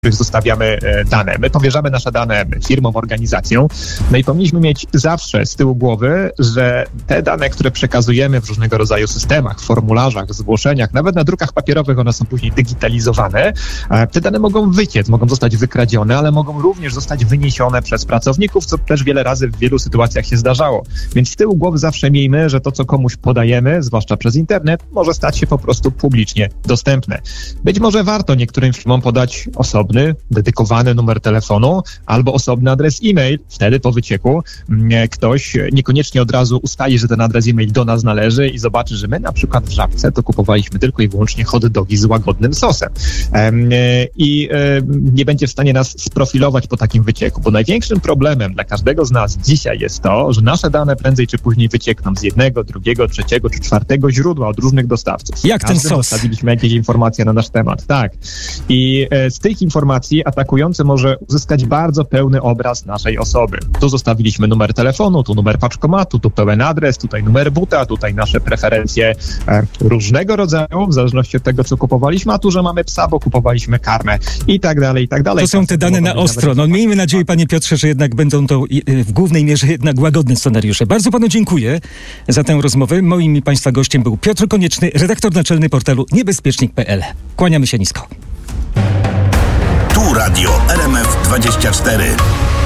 których zostawiamy dane. My powierzamy nasze dane firmom, organizacjom, no i powinniśmy mieć zawsze z tyłu głowy, że te dane, które przekazujemy w różnego rodzaju systemach, formularzach, zgłoszeniach, nawet na drukach papierowych, one są później digitalizowane, te dane mogą wyciec, mogą zostać wykradzione, ale mogą również zostać wyniesione przez pracowników, co też wiele razy w wielu sytuacjach się zdarzało. Więc z tyłu głowy zawsze miejmy, że to, co komuś podajemy, zwłaszcza przez internet, może stać się po prostu publicznie dostępne. Być może warto niektórym firmom podać osobny, dedykowany numer telefonu albo osobny adres e-mail. Wtedy po wycieku ktoś niekoniecznie od razu ustali, że ten adres e-mail do nas należy i zobaczy, że my na przykład w Żabce to kupowaliśmy tylko i wyłącznie hot dogi z łagodnym sosem. I nie będzie w stanie nas sprofilować po takim wycieku, bo największym problemem dla każdego z nas dzisiaj jest to, że nasze dane prędzej czy później wyciekną z jednego, drugiego, trzeciego czy czwartego źródła od różnych dostawców. Jak ten sos? Zostawiliśmy jakieś informacje na nasz temat. Tak. I z tych informacji atakujący może uzyskać bardzo pełny obraz naszej osoby. Tu zostawiliśmy numer telefonu, tu numer paczkomatu, tu pełen adres, tutaj numer buta, tutaj nasze preferencje różnego rodzaju, w zależności od tego, co kupowaliśmy, a tu, że mamy psa, bo kupowaliśmy karmę i tak dalej, i tak dalej. To są te dane na ostro. No miejmy nadzieję, panie Piotrze, że jednak będą to w głównej mierze jednak łagodne scenariusze. Bardzo panu dziękuję za tę rozmowę. Moim i państwa gościem był Piotr Konieczny, redaktor naczelny portalu niebezpiecznik.pl. Kłaniamy się nisko. Tu Radio RMF 24.